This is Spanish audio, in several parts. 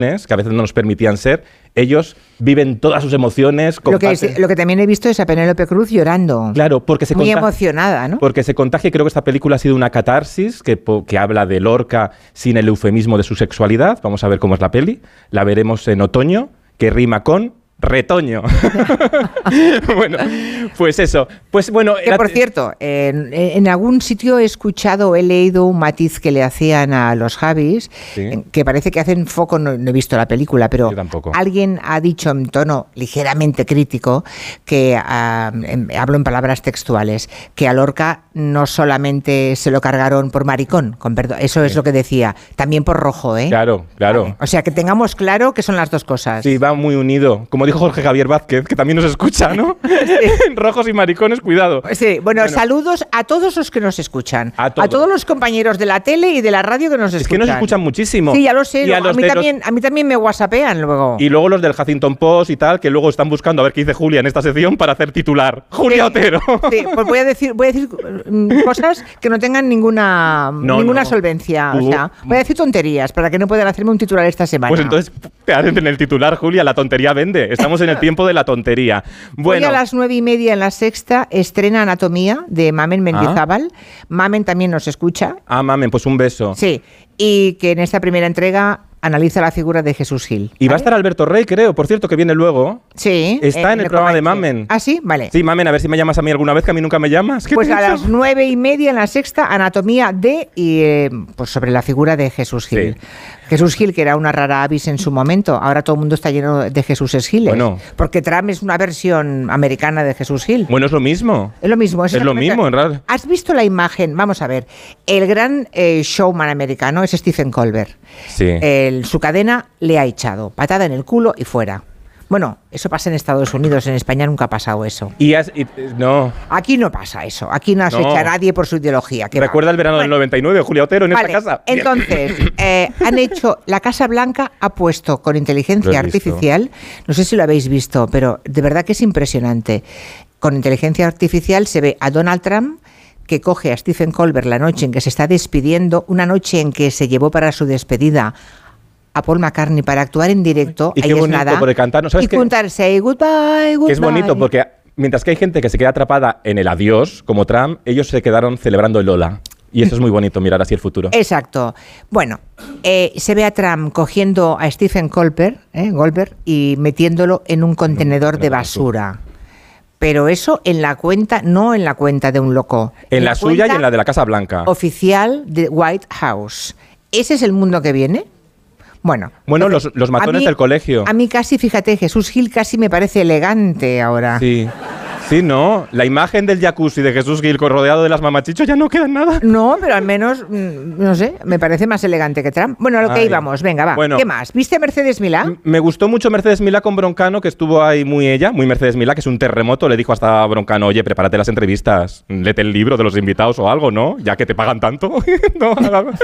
que a veces no nos permitían ser, ellos viven todas sus emociones. Lo que también he visto es a Penélope Cruz llorando. Claro, porque se muy emocionada, ¿no? Porque se contagia, y creo que esta película ha sido una catarsis que habla de Lorca sin el eufemismo de su sexualidad. Vamos a ver cómo es la peli. La veremos en otoño, que rima con retoño. Bueno, pues eso. Pues bueno, que por cierto, en algún sitio he escuchado, he leído un matiz que le hacían a los Javis, ¿sí? Que parece que hacen foco, no he visto la película, pero alguien ha dicho en tono ligeramente crítico, que hablo en palabras textuales, que a Lorca no solamente se lo cargaron por maricón, con perdón, eso es lo que decía, también por rojo, ¿eh? Claro. Vale. O sea, que tengamos claro que son las dos cosas. Sí, va muy unido. Como dijo Jorge Javier Vázquez, que también nos escucha, ¿no? Sí. Rojos y maricones, cuidado. Sí, bueno, saludos a todos los que nos escuchan. A todos los compañeros de la tele y de la radio que nos escuchan. Es que nos escuchan muchísimo. Sí, ya lo sé. A mí también me whatsappean luego. Y luego los del Huffington Post y tal, que luego están buscando a ver qué dice Julia en esta sección para hacer titular. Julia Otero. Sí, pues voy a decir cosas que no tengan ninguna solvencia. O sea, voy a decir tonterías para que no puedan hacerme un titular esta semana. Pues entonces te hacen en el titular, Julia, la tontería vende. Estamos en el tiempo de la tontería. Bueno. Hoy a las 9:30 en La Sexta estrena Anatomía de Mamen Mendizábal. Mamen también nos escucha. Mamen, pues un beso. Sí, y que en esta primera entrega analiza la figura de Jesús Gil. Y va a estar Alberto Rey, creo, por cierto, que viene luego. Sí. Está en el programa de Mamen. ¿Ah, sí? Vale. Sí, Mamen, a ver si me llamas a mí alguna vez, que a mí nunca me llamas. Pues a las 9:30 en La Sexta, Anatomía pues sobre la figura de Jesús Gil. Sí. Jesús Gil, que era una rara avis en su momento, ahora todo el mundo está lleno de Jesús Giles. Bueno. Porque Trump es una versión americana de Jesús Gil. Bueno, es lo mismo. Es lo mismo. Es lo mismo, en realidad. ¿Has visto la imagen? Vamos a ver. El gran showman americano es Stephen Colbert. Sí. Su cadena le ha echado. Patada en el culo y fuera. Bueno, eso pasa en Estados Unidos, en España nunca ha pasado eso. No. Aquí no pasa eso, aquí no se echa a nadie por su ideología. Recuerda el verano del 99, Julia Otero, en esta casa. Entonces, han hecho, la Casa Blanca ha puesto con inteligencia artificial, no sé si lo habéis visto, pero de verdad que es impresionante. Con inteligencia artificial se ve a Donald Trump, que coge a Stephen Colbert la noche en que se está despidiendo, una noche en que se llevó para su despedida a Paul McCartney para actuar en directo. Y qué bonito, nada, porque cantar, ¿no sabes qué? Y juntar Say Goodbye, Goodbye. Que es bonito porque mientras que hay gente que se queda atrapada en el adiós, como Trump, ellos se quedaron celebrando el Lola. Y eso es muy bonito, mirar así el futuro. Exacto. Bueno, se ve a Trump cogiendo a Stephen Colbert y metiéndolo en un contenedor de basura. Pero eso en la cuenta, no en la cuenta de un loco. En la suya y en la de la Casa Blanca. Oficial de White House. ¿Ese es el mundo que viene? Bueno, entonces, los matones del colegio. A mí casi, fíjate, Jesús Gil casi me parece elegante ahora. Sí, ¿no? La imagen del jacuzzi de Jesús Gil rodeado de las mamachichos ya no queda en nada. No, pero al menos, no sé, me parece más elegante que Trump. Bueno, a lo que íbamos, venga, va. Bueno, ¿qué más? ¿Viste a Mercedes Milá? Me gustó mucho Mercedes Milá con Broncano, que estuvo ahí muy Mercedes Milá, que es un terremoto. Le dijo hasta a Broncano, oye, prepárate las entrevistas, léete el libro de los invitados o algo, ¿no? Ya que te pagan tanto. No,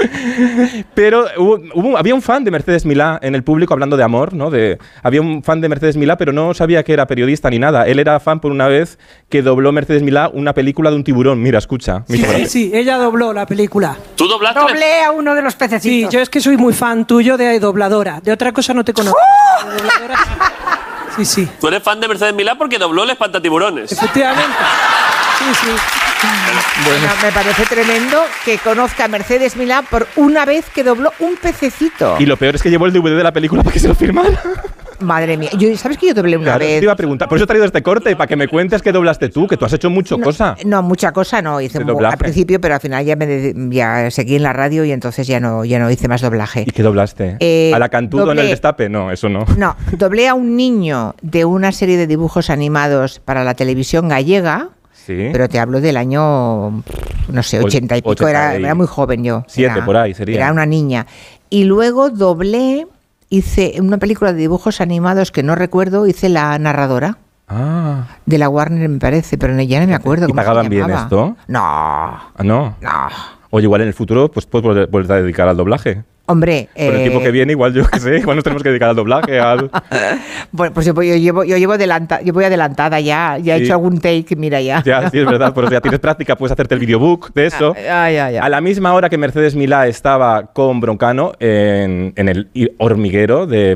pero había un fan de Mercedes Milá en el público hablando de amor, ¿no? Había un fan de Mercedes Milá, pero no sabía que era periodista ni nada. Él era fan por una vez que dobló Mercedes Milá una película de un tiburón. Mira, escucha. Sí, ella dobló la película. ¿Tú doblaste? Doblé a uno de los pececitos. Sí, yo es que soy muy fan tuyo de dobladora. De otra cosa no te conozco. ¡Oh! De dobladora, sí. Tú eres fan de Mercedes Milá porque dobló el Espantatiburones. Efectivamente. Sí. Bueno, me parece tremendo que conozca a Mercedes Milá por una vez que dobló un pececito. Y lo peor es que llevó el DVD de la película para que se lo firmara. Madre mía, ¿sabes que yo doblé una vez? Te iba a preguntar, por eso he traído este corte, para que me cuentes qué doblaste tú, que tú has hecho mucha cosa. No, mucha cosa no, hice al principio, pero al final ya seguí en la radio y entonces ya no hice más doblaje. ¿Y qué doblaste? ¿A la Cantudo en el Destape? No, eso no. No, doblé a un niño de una serie de dibujos animados para la televisión gallega. Sí. Pero te hablo del año, no sé, 80 y pico, era muy joven yo. 7 por ahí sería. Era una niña. Y luego hice una película de dibujos animados que no recuerdo, hice la narradora. De la Warner, me parece, pero ya no me acuerdo. ¿Y pagaban bien esto? No. ¿No? No. Oye, igual en el futuro pues puedes volver a dedicar al doblaje. Hombre, por el tiempo que viene, igual yo qué sé, igual nos tenemos que dedicar al doblaje. Bueno, pues yo voy adelantada ya he hecho algún take, mira ya. Ya, sí, es verdad, pero ya tienes práctica, puedes hacerte el videobook de eso. Ya. A la misma hora que Mercedes Milá estaba con Broncano en el hormiguero de